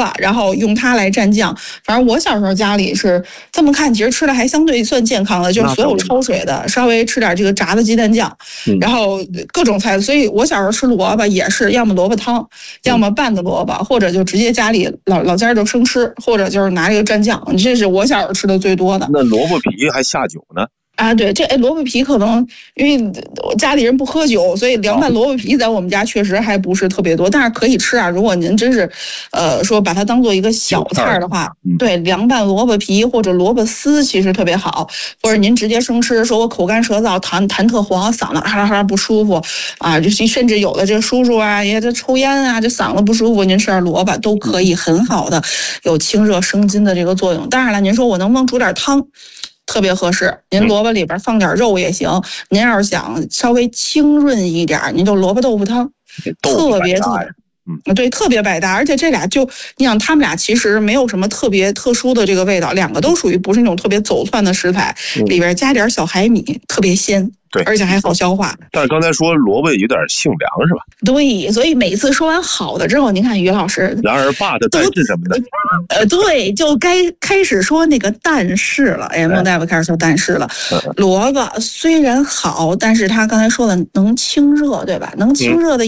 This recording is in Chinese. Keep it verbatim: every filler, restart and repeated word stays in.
了，然后用它来蘸酱。反正我小时候家里是这么看，其实吃的还相对算健康的，就是所有焯水的，稍微吃点这个炸的鸡蛋酱，然后各种菜。所以我小时候吃萝卜也是，要么萝卜汤，要么拌的萝卜，或者就直接家里老老家就生吃，或者就是拿这个蘸酱。这是我小时候吃的最多的。 那萝卜皮还下酒呢？ 啊，对，这哎，萝卜皮可能因为我家里人不喝酒，所以凉拌萝卜皮在我们家确实还不是特别多，但是可以吃啊。如果您真是，呃，说把它当做一个小菜的话，对，凉拌萝卜皮或者萝卜丝其实特别好，或者您直接生吃，说我口干舌燥、痰痰特黄、嗓子哈啦哈啦不舒服啊，就甚至有的这个叔叔啊，也这抽烟啊，这嗓子不舒服，您吃点萝卜都可以很好的有清热生津的这个作用。当然了，您说我能不能煮点汤？特别合适，您萝卜里边放点肉也行。您要是想稍微清润一点，您就萝卜豆腐汤，特别特别，嗯，对，特别百搭。而且这俩就，你想他们俩其实没有什么特别特殊的这个味道，两个都属于不是那种特别走窜的食材，里边加点小海米，特别鲜。对，而且还好消化。 但是刚才说萝卜有点性凉是吧？ 对，所以每次说完好的之后，您看于老师， 然而爸的但是什么呢？ 呃，对，就该开始说那个但是了。哎，孟大夫开始说但是了。萝卜虽然好，但是他刚才说的能清热，对吧？能清热的。